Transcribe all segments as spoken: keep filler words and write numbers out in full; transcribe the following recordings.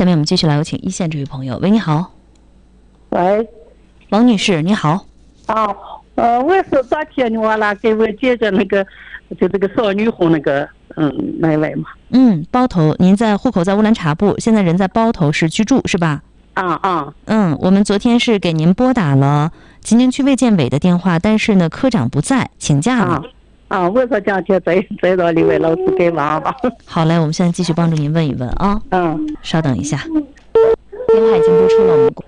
下面我们继续来有请一线这位朋友。喂，你好。 喂， 王女士，你好。 啊，呃，我是昨天你完了给我姐姐那个，就这个少女红那个，嗯，那位嘛。 嗯，包头，您在户口在乌兰察布，现在人在包头市居住是吧？ 啊啊。 嗯，我们昨天是给您拨打了吉宁区卫健委的电话，但是呢，科长不在，请假了。 啊啊，我说讲去再再让李伟老师给忙吧。 好嘞，我们现在继续帮助您问一问啊。 嗯， 稍等一下，电话已经拨出了。我们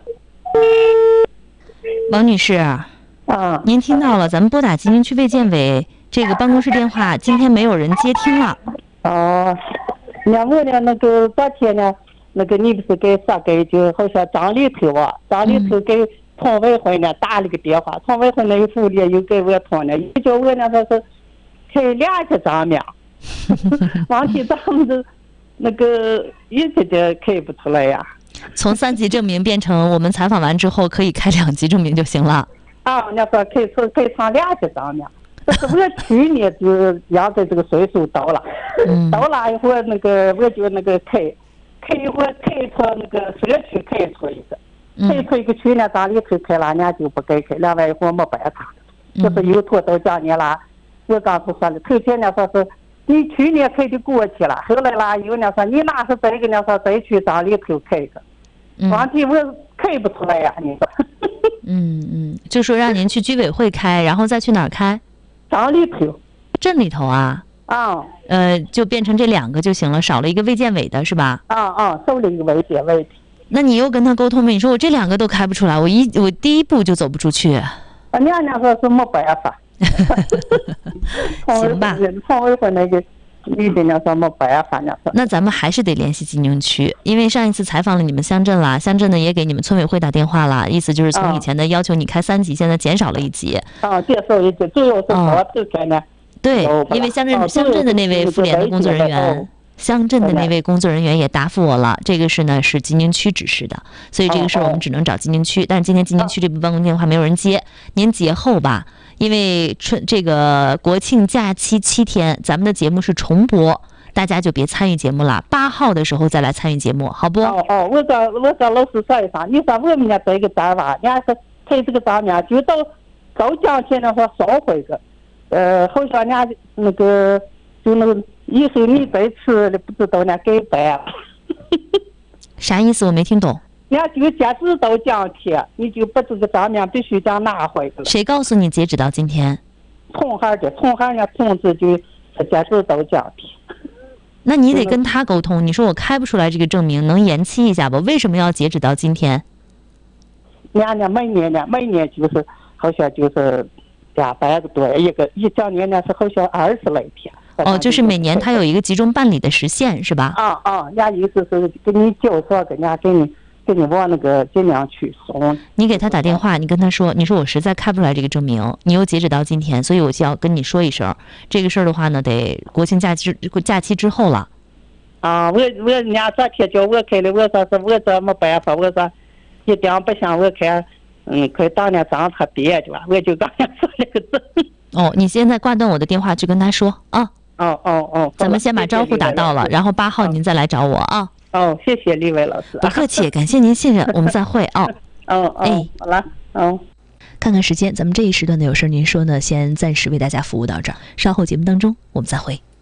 王女士， 啊， 您听到了，咱们拨打吉宁区卫健委这个办公室电话，今天没有人接听了。 哦，那我呢，那个昨天呢，那个你不是给啥给就好像张里头啊，张里头给村委会呢打了个电话，村委会那个副理又给我通了，又叫我呢说是开两个账面，问题咱们这那个一直就开不出来呀。 从三级证明变成我们采访完之后可以开两级证明就行了。 啊，人家说可以出可以上两个账面，但是我去年就要在这个岁数到了， 嗯、 到了以后那个我就那个开开一会开出那个社区开出一个，开出一个去年账里头开了，人家就不给开，另外一会没办法，就是有拖到讲你了。我刚才说的，头前人说是你去年开的过去了，后来啦有人说你那是这个人说再去账里头开个，问题我开不出来呀，你说。 嗯嗯，就说让您去居委会开，然后再去哪儿开？ 账里头。 镇里头啊？ 啊。 呃，就变成这两个就行了，少了一个卫健委的是吧？ 啊啊，少了一个卫健委的。 那你又跟他沟通没？你说我这两个都开不出来，我一我第一步就走不出去。 娘娘说是没办法。 行吧。 村委会那个女的呢说没办法，呢说。 那咱们还是得联系吉宁区，因为上一次采访了你们乡镇啦，乡镇呢也给你们村委会打电话了，意思就是从以前的要求你开三级，现在减少了一级。 啊，减少一级，主要是我这边呢。 对，因为乡镇乡镇的那位妇联的工作人员。乡镇的那位工作人员也答复我了，这个是呢是吉宁区指示的，所以这个事儿我们只能找吉宁区。但是今天吉宁区这部办公电话没有人接，您节后吧，因为春这个国庆假期七天，咱们的节目是重播，大家就别参与节目了。八号的时候再来参与节目，好不？ 哦哦，我找我找老师说一声，你说我们家这个单吧，人家是开这个账面，就到高江前的说烧回个，呃，好像人家那个就那个。以后你再吃的不知道人家给办了。 啥意思？我没听懂。 人家就截止到当天，你就把这个账面必须将拿回来。 谁告诉你截止到今天？ 从行的，从行人家通知就截止到当天。 那你得跟他沟通，你说我开不出来这个证明，能延期一下不？为什么要截止到今天？ 人家每年呢，每年就是好像就是两百个多一个，一讲年呢是好像二十来天。 哦，就是每年他有一个集中办理的时限，是吧？ 啊啊，人家意思是给你交说，给人家给你给你往那个尽量去送。 你给他打电话，你跟他说，你说我实在开不出来这个证明，你又截止到今天，所以我就要跟你说一声。这个事儿的话呢，得国庆假期假期之后了。 啊，我我人家昨天叫我开的，我说是我这没办法，我说一定不行，我开，嗯，快当年账他别去了，我就刚才说了个字。 哦，你现在挂断我的电话，去跟他说啊。 哦哦哦， 咱们先把招呼打到了，然后八号您再来找我啊。 哦，谢谢李伟老师。 不客气，感谢您信任，我们再会啊。 哦哦，哎，好了，哦。 看看时间，咱们这一时段的有事您说呢，先暂时为大家服务到这儿，稍后节目当中我们再会。